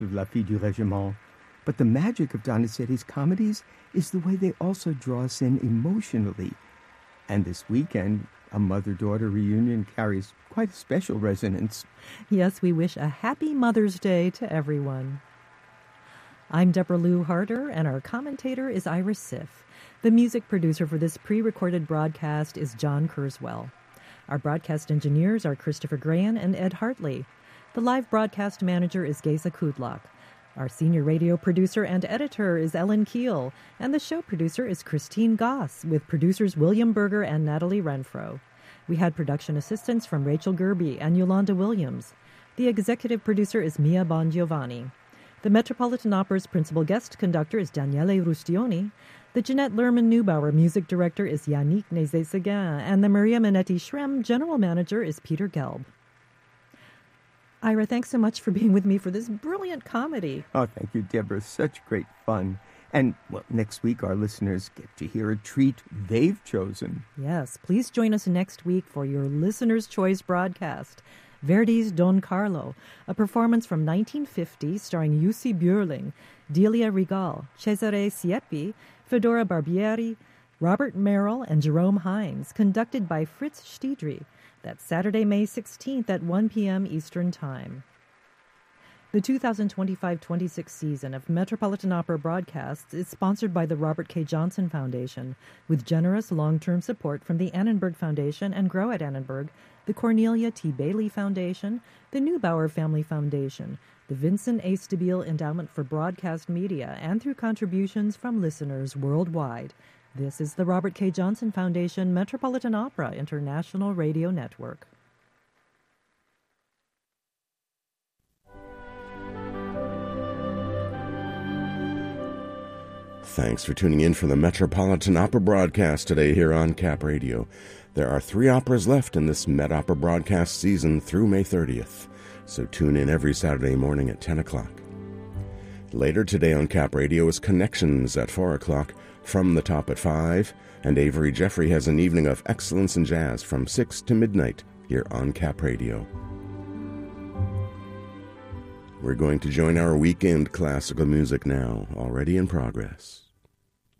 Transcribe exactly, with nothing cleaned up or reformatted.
La Fille du Régiment. But the magic of Donizetti's comedies is the way they also draw us in emotionally. And this weekend, a mother-daughter reunion carries quite a special resonance. Yes, we wish a happy Mother's Day to everyone. I'm Deborah Lou Harder, and our commentator is Iris Siff. The music producer for this pre-recorded broadcast is John Kurzweil. Our broadcast engineers are Christopher Grahan and Ed Hartley. The live broadcast manager is Geza Kudlak. Our senior radio producer and editor is Ellen Keel, and the show producer is Christine Goss, with producers William Berger and Natalie Renfro. We had production assistance from Rachel Gerby and Yolanda Williams. The executive producer is Mia Bongiovanni. The Metropolitan Opera's principal guest conductor is Daniele Rustioni. The Jeanette Lerman-Neubauer music director is Yannick Nézet-Séguin, and the Maria Minetti-Schrem general manager is Peter Gelb. Ira, thanks so much for being with me for this brilliant comedy. Oh, thank you, Deborah. Such great fun. And, well, next week our listeners get to hear a treat they've chosen. Yes, please join us next week for your Listener's Choice broadcast. Verdi's Don Carlo, a performance from nineteen fifty starring Jussi Björling, Delia Regal, Cesare Siepi, Fedora Barbieri, Robert Merrill, and Jerome Hines, conducted by Fritz Stiedry. That's Saturday, May sixteenth at one p.m. Eastern Time. The two thousand twenty-five twenty-six season of Metropolitan Opera broadcasts is sponsored by the Robert K. Johnson Foundation, with generous long-term support from the Annenberg Foundation and Grow at Annenberg, the Cornelia T. Bailey Foundation, the Neubauer Family Foundation, the Vincent A. Stabile Endowment for Broadcast Media, and through contributions from listeners worldwide. This is the Robert K. Johnson Foundation Metropolitan Opera International Radio Network. Thanks for tuning in for the Metropolitan Opera broadcast today here on Cap Radio. There are three operas left in this Met Opera broadcast season through May thirtieth, so tune in every Saturday morning at ten o'clock. Later today on Cap Radio is Connections at four o'clock, From the Top at five, and Avery Jeffrey has an evening of excellence in jazz from six to midnight here on Cap Radio. We're going to join our weekend classical music now, already in progress.